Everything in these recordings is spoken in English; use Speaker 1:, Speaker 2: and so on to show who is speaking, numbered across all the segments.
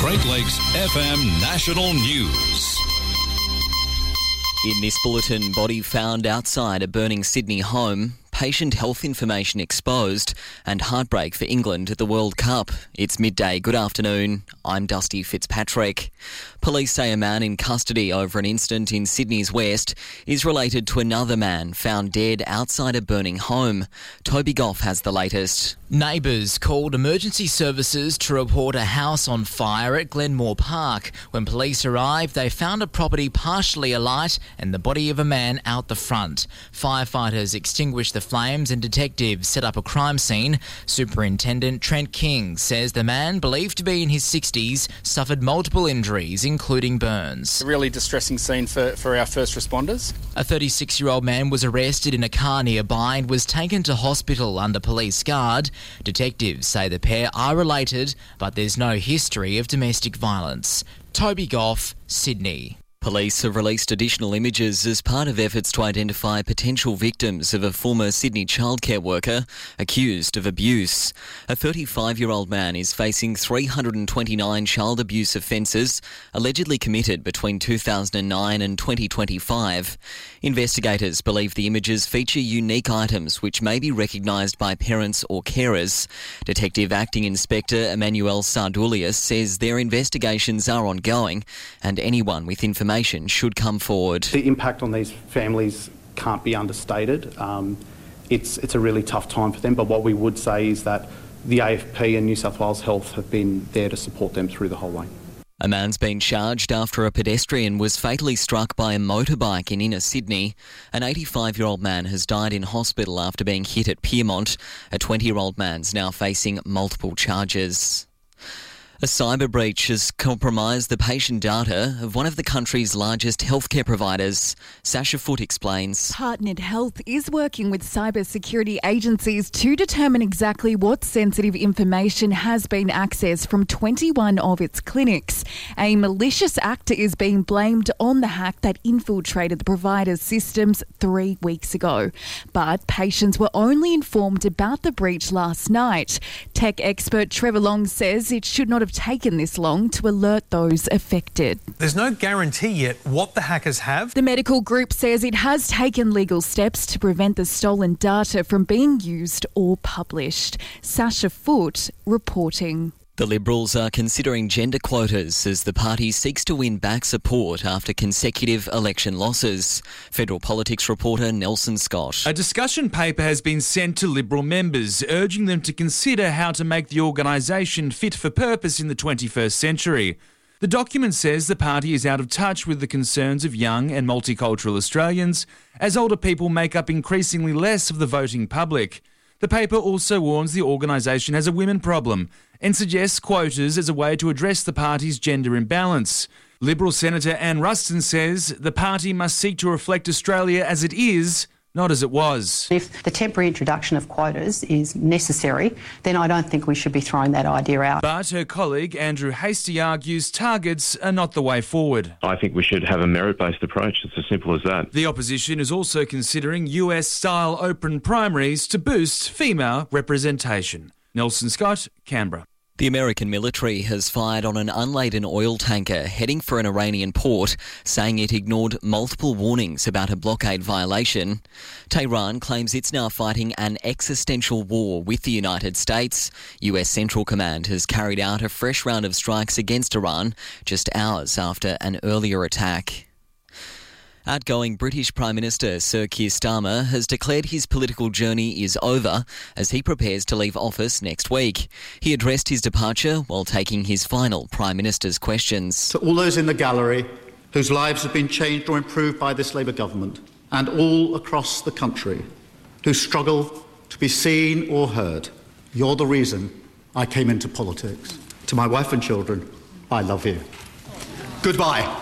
Speaker 1: Great Lakes FM National News.
Speaker 2: In this bulletin, body found outside a burning Sydney home, patient health information exposed, and heartbreak for England at the World Cup. It's midday. Good afternoon. I'm Dusty Fitzpatrick. Police say a man in custody over an incident in Sydney's west is related to another man found dead outside a burning home. Toby Goff has the latest.
Speaker 3: Neighbours called emergency services to report a house on fire at Glenmore Park. When police arrived, they found a property partially alight and the body of a man out the front. Firefighters extinguished the flames and detectives set up a crime scene. Superintendent Trent King says the man, believed to be in his 60s, suffered multiple injuries, including burns.
Speaker 4: A really distressing scene for our first responders.
Speaker 3: A 36-year-old man was arrested in a car nearby and was taken to hospital under police guard. Detectives say the pair are related, but there's no history of domestic violence. Toby Goff, Sydney.
Speaker 2: Police have released additional images as part of efforts to identify potential victims of a former Sydney childcare worker accused of abuse. A 35-year-old man is facing 329 child abuse offences allegedly committed between 2009 and 2025. Investigators believe the images feature unique items which may be recognised by parents or carers. Detective Acting Inspector Emmanuel Sardulius says their investigations are ongoing and anyone with information should come forward.
Speaker 5: The impact on these families can't be understated. It's a really tough time for them, but what we would say is that the AFP and New South Wales Health have been there to support them through the whole way.
Speaker 2: A man's been charged after a pedestrian was fatally struck by a motorbike in inner Sydney. An 85-year-old man has died in hospital after being hit at Pyrmont. A 20-year-old man's now facing multiple charges. A cyber breach has compromised the patient data of one of the country's largest healthcare providers. Sasha Foote explains.
Speaker 6: Partnered Health is working with cybersecurity agencies to determine exactly what sensitive information has been accessed from 21 of its clinics. A malicious actor is being blamed on the hack that infiltrated the provider's systems 3 weeks ago. But patients were only informed about the breach last night. Tech expert Trevor Long says it should not have taken this long to alert those affected.
Speaker 7: There's no guarantee yet what the hackers have.
Speaker 6: The medical group says it has taken legal steps to prevent the stolen data from being used or published. Sasha Foote reporting.
Speaker 2: The Liberals are considering gender quotas as the party seeks to win back support after consecutive election losses. Federal politics reporter Nelson Scott.
Speaker 8: A discussion paper has been sent to Liberal members, urging them to consider how to make the organisation fit for purpose in the 21st century. The document says the party is out of touch with the concerns of young and multicultural Australians, as older people make up increasingly less of the voting public. The paper also warns the organisation has a women problem and suggests quotas as a way to address the party's gender imbalance. Liberal Senator Anne Ruston says the party must seek to reflect Australia as it is, not as it was.
Speaker 9: If the temporary introduction of quotas is necessary, then I don't think we should be throwing that idea out.
Speaker 8: But her colleague Andrew Hastie argues targets are not the way forward.
Speaker 10: I think we should have a merit-based approach. It's as simple as that.
Speaker 8: The opposition is also considering US-style open primaries to boost female representation. Nelson Scott, Canberra.
Speaker 2: The American military has fired on an unladen oil tanker heading for an Iranian port, saying it ignored multiple warnings about a blockade violation. Tehran claims it's now fighting an existential war with the United States. US Central Command has carried out a fresh round of strikes against Iran just hours after an earlier attack. Outgoing British Prime Minister Sir Keir Starmer has declared his political journey is over as he prepares to leave office next week. He addressed his departure while taking his final Prime Minister's questions.
Speaker 11: To all those in the gallery whose lives have been changed or improved by this Labour government, and all across the country who struggle to be seen or heard, you're the reason I came into politics. To my wife and children, I love you. Goodbye.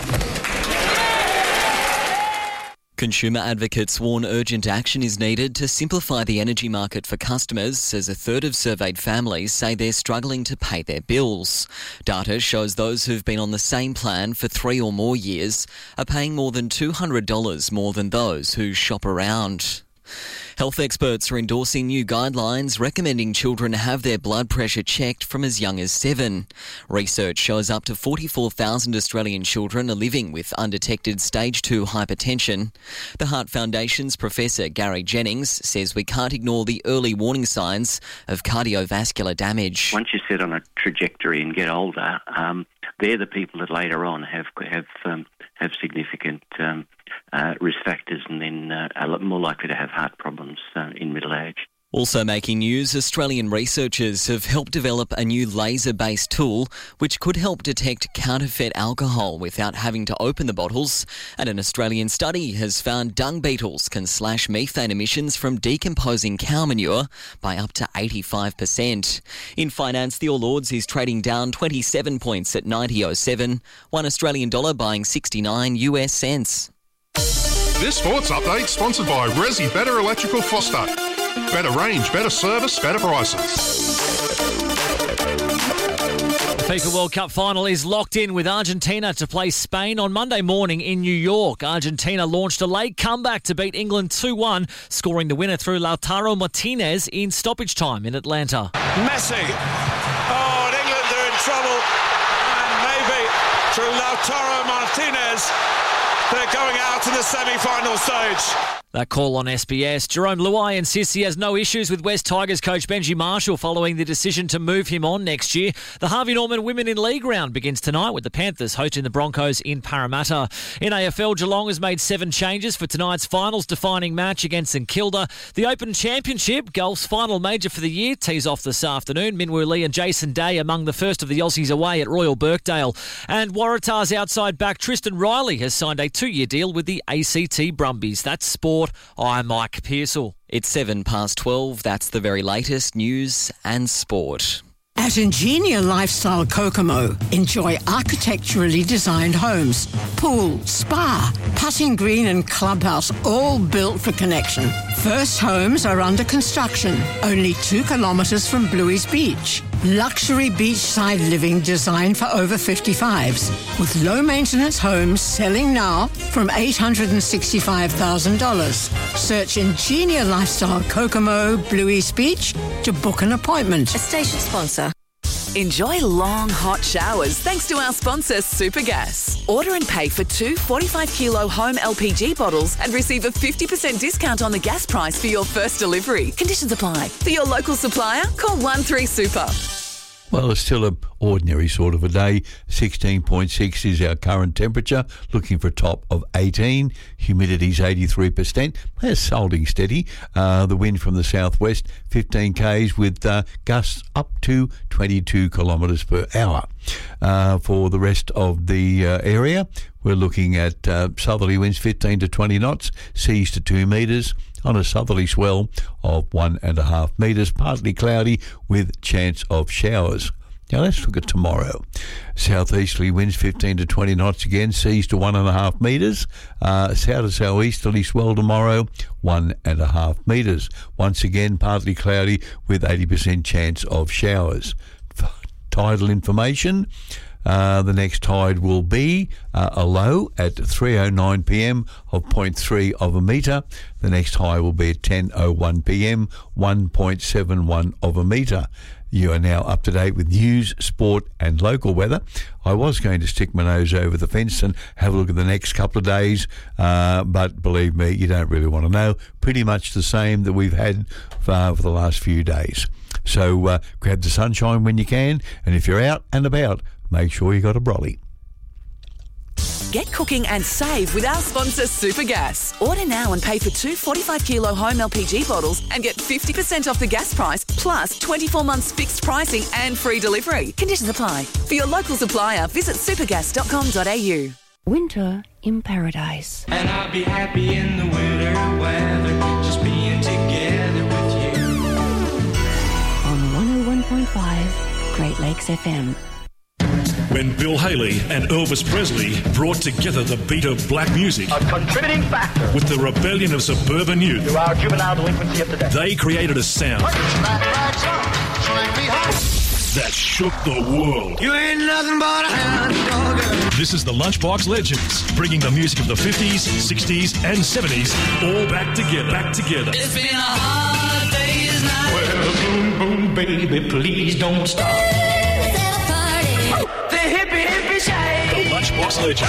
Speaker 2: Consumer advocates warn urgent action is needed to simplify the energy market for customers, as a third of surveyed families say they're struggling to pay their bills. Data shows those who've been on the same plan for 3 or more years are paying more than $200 more than those who shop around. Health experts are endorsing new guidelines recommending children have their blood pressure checked from as young as 7. Research shows up to 44,000 Australian children are living with undetected stage 2 hypertension. The Heart Foundation's Professor Gary Jennings says we can't ignore the early warning signs of cardiovascular damage.
Speaker 12: Once you set on a trajectory and get older, they're the people that later on have significant risk factors and then are more likely to have heart problems in middle age.
Speaker 2: Also making news, Australian researchers have helped develop a new laser-based tool which could help detect counterfeit alcohol without having to open the bottles. And an Australian study has found dung beetles can slash methane emissions from decomposing cow manure by up to 85%. In finance, the All Ords is trading down 27 points at 90.07, $1 Australian dollar buying 69 US cents.
Speaker 13: This sports update sponsored by Resi Better Electrical Foster. Better range, better service, better prices.
Speaker 14: The FIFA World Cup final is locked in with Argentina to play Spain on Monday morning in New York. Argentina launched a late comeback to beat England 2-1, scoring the winner through Lautaro Martinez in stoppage time in Atlanta.
Speaker 15: Messi. Oh, and England are in trouble. And maybe through Lautaro Martinez, they're going out to the semi-final stage.
Speaker 14: That call on SBS. Jerome Luai insists he has no issues with West Tigers coach Benji Marshall following the decision to move him on next year. The Harvey Norman Women in League round begins tonight with the Panthers hosting the Broncos in Parramatta. In AFL, Geelong has made 7 changes for tonight's finals-defining match against St Kilda. The Open Championship, golf's final major for the year, tees off this afternoon. Minwoo Lee and Jason Day among the first of the Aussies away at Royal Birkdale. And Waratah's outside back Tristan Riley has signed a 2-year deal with the ACT Brumbies. That's sport. I'm Mike Pearsall.
Speaker 2: It's 12:07. That's the very latest news and sport.
Speaker 16: At Ingenia Lifestyle Kokomo, enjoy architecturally designed homes, pool, spa, putting green and clubhouse, all built for connection. First homes are under construction, only 2 kilometres from Bluey's Beach. Luxury beachside living designed for over 55s, with low-maintenance homes selling now from $865,000. Search Ingenia Lifestyle Kokomo, Bluey's Beach to book an appointment.
Speaker 17: A station sponsor. Enjoy long, hot showers thanks to our sponsor, Supergas. Order and pay for 2 45-kilo home LPG bottles and receive a 50% discount on the gas price for your first delivery. Conditions apply. For your local supplier, call 13-SUPER.
Speaker 18: Well, it's still an ordinary sort of a day. 16.6 is our current temperature, looking for a top of 18. Humidity's 83%. That's holding steady. The wind from the southwest, 15 k's with gusts up to 22 kilometres per hour. For the rest of the area, we're looking at southerly winds 15 to 20 knots, seas to 2 metres, on a southerly swell of 1.5 metres, partly cloudy with chance of showers. Now let's look at tomorrow. Southeasterly winds 15 to 20 knots again, seas to 1.5 metres. South to southeasterly swell tomorrow, 1.5 metres. Once again, partly cloudy with 80% chance of showers. Tidal information. The next tide will be a low at 3:09 p.m. of 0.3 of a metre. The next high will be at 10:01 p.m. 1.71 of a metre. You are now up to date with news, sport and local weather. I was going to stick my nose over the fence and have a look at the next couple of days, but believe me, you don't really want to know. Pretty much the same that we've had for the last few days. So grab the sunshine when you can, and if you're out and about, make sure you got a brolly.
Speaker 17: Get cooking and save with our sponsor, Supergas. Order now and pay for 2 45-kilo home LPG bottles and get 50% off the gas price, plus 24 months fixed pricing and free delivery. Conditions apply. For your local supplier, visit supergas.com.au.
Speaker 19: Winter in paradise.
Speaker 20: And I'll be happy in the winter weather, just being together with you.
Speaker 19: On 101.5 Great Lakes FM.
Speaker 21: When Bill Haley and Elvis Presley brought together the beat of black music,
Speaker 22: a contributing factor,
Speaker 21: with the rebellion of suburban youth,
Speaker 22: to our juvenile delinquency of today,
Speaker 21: they created a sound that shook the world.
Speaker 20: You ain't nothing but a hound dog.
Speaker 21: This is the Lunchbox Legends, bringing the music of the 50s, 60s, and 70s all back together.
Speaker 20: It's been a hard day's night. Well, boom, boom, baby, please don't stop. The hippie shake.
Speaker 21: The Lunchbox Legends.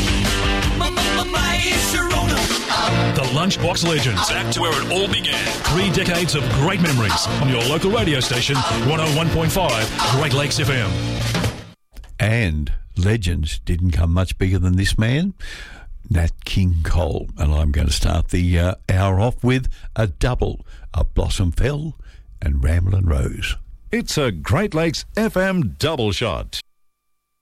Speaker 21: The Lunchbox Legends. Back to where it all began. 3 decades of great memories on your local radio station, 101.5 Great Lakes FM.
Speaker 18: And Legends didn't come much bigger than this man, Nat King Cole. And I'm going to start the hour off with a double of Blossom Fell and Ramblin' Rose.
Speaker 1: It's a Great Lakes FM double shot.